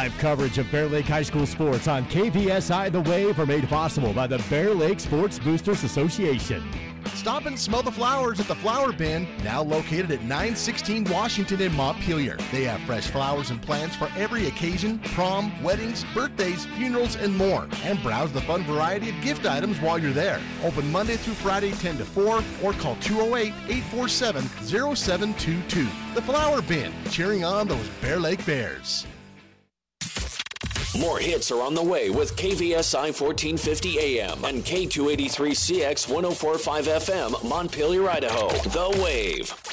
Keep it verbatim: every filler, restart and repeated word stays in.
Live coverage of Bear Lake High School sports on K V S I The Wave are made possible by the Bear Lake Sports Boosters Association. Stop and smell the flowers at the Flower Bin, now located at nine sixteen Washington in Montpelier. They have fresh flowers and plants for every occasion, prom, weddings, birthdays, funerals, and more. And browse the fun variety of gift items while you're there. Open Monday through Friday ten to four or call two oh eight, eight four seven, oh seven two two. The Flower Bin, cheering on those Bear Lake Bears. More hits are on the way with K V S I fourteen fifty A M and K two eighty-three C X one oh four point five F M, Montpelier, Idaho. The Wave.